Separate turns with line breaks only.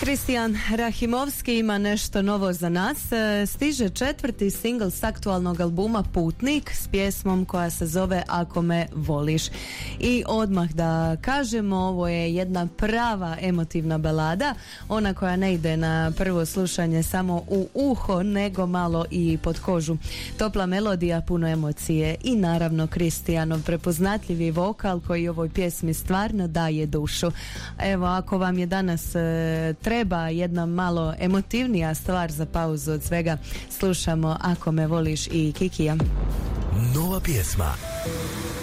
Kristijan Rahimovski ima nešto novo za nas. Stiže 4. singl s aktualnog albuma Putnik s pjesmom koja se zove Ako me voliš. I odmah da kažemo, ovo je jedna prava emotivna balada, ona koja ne ide na prvo slušanje samo u uho, nego malo i pod kožu. Topla melodija, puno emocije i naravno Kristijanov prepoznatljivi vokal koji ovoj pjesmi stvarno daje dušu. Evo, ako vam je danas treba jedna malo emotivnija stvar za pauzu od svega, slušamo Ako me voliš i Kikija.
Nova pjesma.